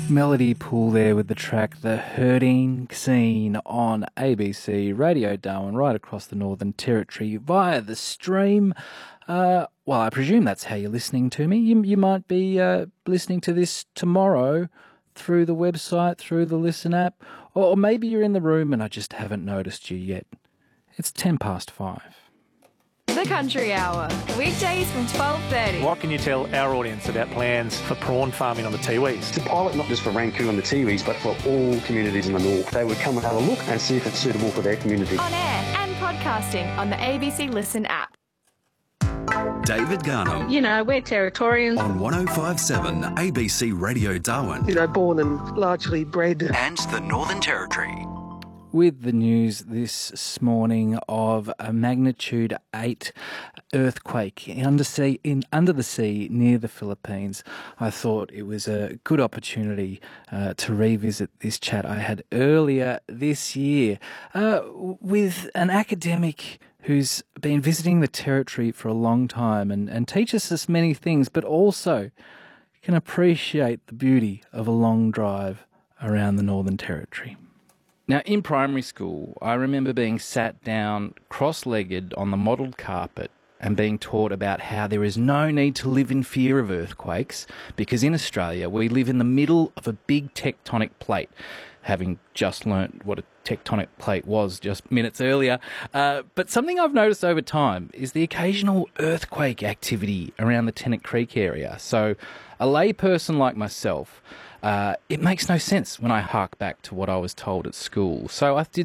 Melody Pool there with the track The Herding Scene on ABC Radio Darwin, right across the Northern Territory via the stream. Well, I presume that's how you're listening to me. You might be listening to this tomorrow through the website, through the Listen app, or maybe you're in the room and I just haven't noticed you yet. It's 5:10. The Country Hour, weekdays from 12:30. What can you tell our audience about plans for prawn farming on the Tiwis? It's a pilot not just for Rankoo and the Tiwis, but for all communities in the north. They would come and have a look and see if it's suitable for their community. On air and podcasting on the ABC Listen app. David Garnham. You know, we're Territorians. On 105.7 ABC Radio Darwin. You know, born and largely bred. And the Northern Territory. With the news this morning of a magnitude 8 earthquake under the sea near the Philippines, I thought it was a good opportunity to revisit this chat I had earlier this year with an academic who's been visiting the territory for a long time and teaches us many things, but also can appreciate the beauty of a long drive around the Northern Territory. Now, in primary school, I remember being sat down cross-legged on the modelled carpet and being taught about how there is no need to live in fear of earthquakes because in Australia we live in the middle of a big tectonic plate, having just learnt what a tectonic plate was just minutes earlier. But something I've noticed over time is the occasional earthquake activity around the Tennant Creek area. So a layperson like myself, it makes no sense when I hark back to what I was told at school. So I did